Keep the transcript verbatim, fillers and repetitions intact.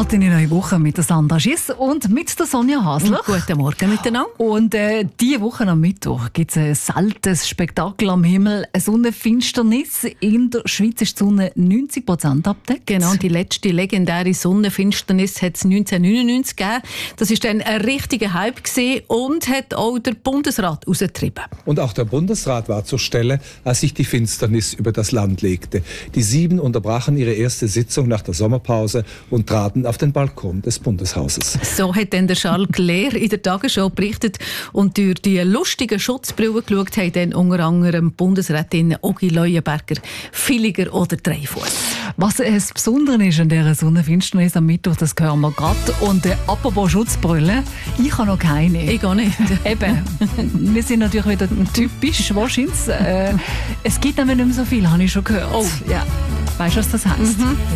Start in die neue Woche mit der Sandra Schiss und mit der Sonja Hasler. Guten Morgen miteinander. Und äh, diese Woche am Mittwoch gibt es ein seltenes Spektakel am Himmel, eine Sonnenfinsternis. In der Schweiz ist die Sonne neunzig Prozent abgedeckt. Genau, die letzte legendäre Sonnenfinsternis hat es neunzehnhundertneunundneunzig gegeben. Das war dann ein richtiger Hype gewesen und hat auch der Bundesrat rausgetrieben. Und auch der Bundesrat war zur Stelle, als sich die Finsternis über das Land legte. Die Sieben unterbrachen ihre erste Sitzung nach der Sommerpause und traten auf den Balkon des Bundeshauses. So hat dann der Charles Clair in der Tagesschau berichtet und durch die lustigen Schutzbrillen geschaut haben dann unter anderem Bundesrätin Ogi Leuenberger, Villiger oder Dreifuss. Was das Besondere ist an dieser Sonnenfinsternis am Mittwoch, das hören wir gerade. Und äh, apropos Schutzbrille, ich habe noch keine. Ich gar nicht. Eben, wir sind natürlich wieder typisch wahrscheinlich. Äh, es gibt nämlich nicht mehr so viel, habe ich schon gehört. Oh. Ja. Weißt du, was das heisst? Mhm.